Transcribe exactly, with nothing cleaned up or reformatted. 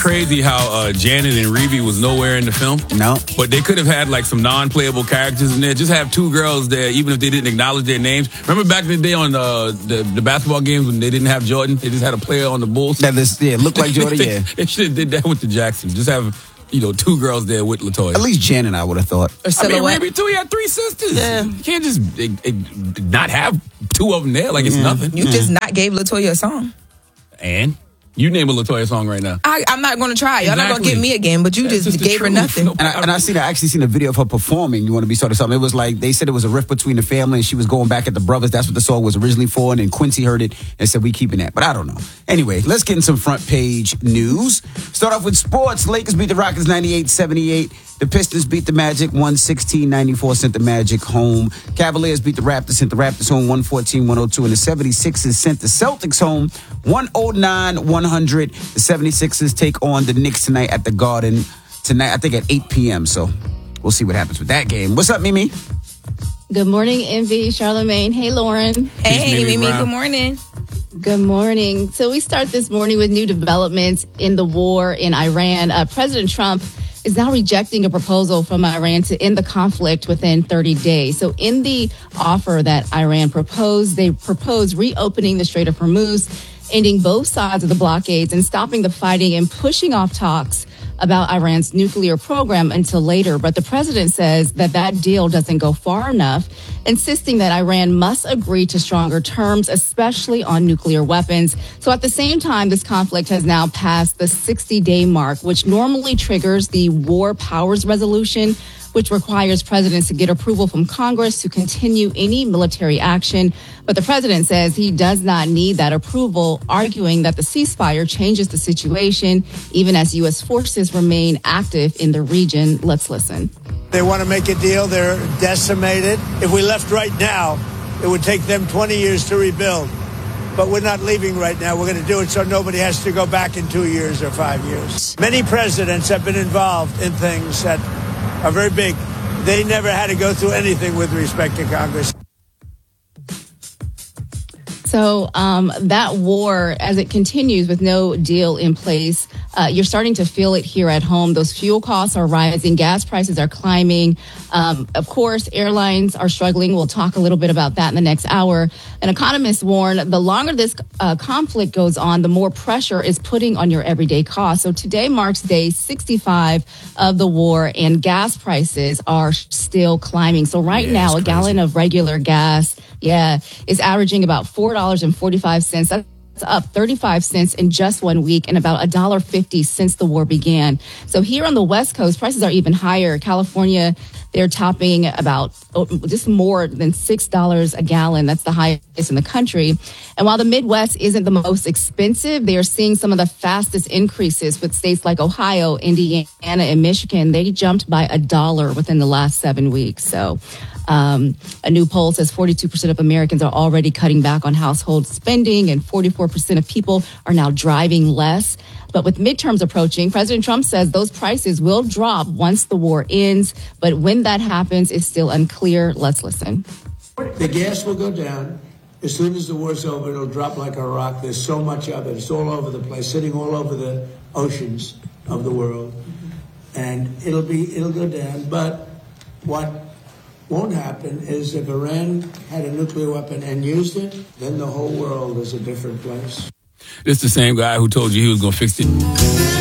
crazy how uh, Janet and Reeve was nowhere in the film? No. But they could have had like some non-playable characters in there. Just have two girls there, even if they didn't acknowledge their names. Remember back in the day on uh, the the basketball games when they didn't have Jordan? They just had a player on the Bulls. That is, yeah, looked like Jordan, they, yeah. They should have did that with the Jacksons. Just have, you know, two girls there with LaToya. At least Janet, I would have thought. Or I mean, Reeve too, he had three sisters. Yeah. You can't just it, it, not have two of them there like it's Yeah. nothing. You just not gave LaToya a song. And? You name a LaToya song right now. I, I'm not going to try. Y'all Exactly. not going to get me again, but you That's just, just the gave her truth. nothing. No. And I, and I seen, I actually seen a video of her performing. You want to be sort of something. It was like they said it was a rift between the family, and she was going back at the brothers. That's what the song was originally for. And then Quincy heard it and said, "We keeping that." But I don't know. Anyway, let's get in some front page news. Start off with sports. Lakers beat the Rockets ninety-eight seventy-eight. The Pistons beat the Magic one sixteen ninety-four, sent the Magic home. Cavaliers beat the Raptors, sent the Raptors home one fourteen one oh two. And the seventy-sixers sent the Celtics home one oh nine one hundred. The seventy-sixers take on the Knicks tonight at the Garden. Tonight, I think at eight p.m. So we'll see what happens with that game. What's up, Mimi? Good morning, Envy, Charlamagne. Hey, Lauren. Hey, Mimi Mimi, Brown. good morning. Good morning. So we start this morning with new developments in the war in Iran. Uh, President Trump is now rejecting a proposal from Iran to end the conflict within thirty days. So in the offer that Iran proposed, they proposed reopening the Strait of Hormuz, ending both sides of the blockades and stopping the fighting and pushing off talks about Iran's nuclear program until later. But the president says that that deal doesn't go far enough, insisting that Iran must agree to stronger terms, especially on nuclear weapons. So at the same time, this conflict has now passed the sixty-day mark, which normally triggers the War Powers Resolution, which requires presidents to get approval from Congress to continue any military action. But the president says he does not need that approval, arguing that the ceasefire changes the situation, even as U S forces remain active in the region. Let's listen. They want to make a deal. They're decimated. If we left right now, it would take them twenty years to rebuild. But we're not leaving right now. We're going to do it so nobody has to go back in two years or five years. Many presidents have been involved in things that are very big. They never had to go through anything with respect to Congress. So um, that war, as it continues with no deal in place, uh, you're starting to feel it here at home. Those fuel costs are rising. Gas prices are climbing. Um, of course, airlines are struggling. We'll talk a little bit about that in the next hour. An economist warned the longer this uh, conflict goes on, the more pressure is putting on your everyday costs. So today marks day sixty-five of the war, and gas prices are still climbing. So right Yeah, now, it's a crazy. gallon of regular gas, yeah, is averaging about four dollars and forty-five cents. That's up thirty-five cents in just one week and about one dollar fifty since the war began. So here on the West Coast, prices are even higher. California, they're topping about oh, just more than six dollars a gallon. That's the highest in the country. And while the Midwest isn't the most expensive, they are seeing some of the fastest increases with states like Ohio, Indiana, and Michigan. They jumped by a dollar within the last seven weeks. So Um, a new poll says forty-two percent of Americans are already cutting back on household spending, and forty-four percent of people are now driving less. But with midterms approaching, President Trump says those prices will drop once the war ends. But when that happens is still unclear. Let's listen. The gas will go down. As soon as the war's over, it'll drop like a rock. There's so much of it. It's all over the place, sitting all over the oceans of the world. And it'll be, it'll go down. But what won't happen is if Iran had a nuclear weapon and used it, then the whole world is a different place. This the same guy who told you he was going to fix it.